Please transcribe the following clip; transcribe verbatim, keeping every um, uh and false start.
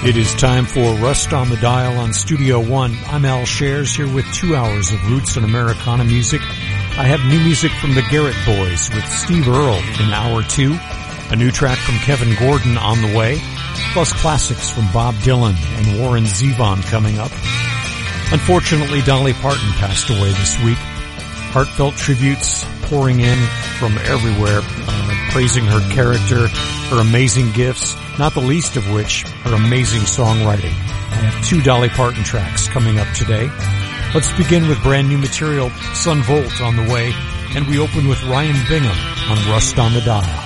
It is time for Rust on the Dial on Studio One. I'm Al Shares here with two hours of roots and Americana music. I have new music from the Garrett Boys with Steve Earle in hour two, a new track from Kevin Gordon on the way, plus classics from Bob Dylan and Warren Zevon coming up. Unfortunately, Dolly Parton passed away this week. Heartfelt tributes pouring in from everywhere, uh, praising her character, her amazing gifts, not the least of which her amazing songwriting. I have two Dolly Parton tracks coming up today. Let's begin with brand new material, Sun Volt on the way, and we open with Ryan Bingham on Rust on the Dial.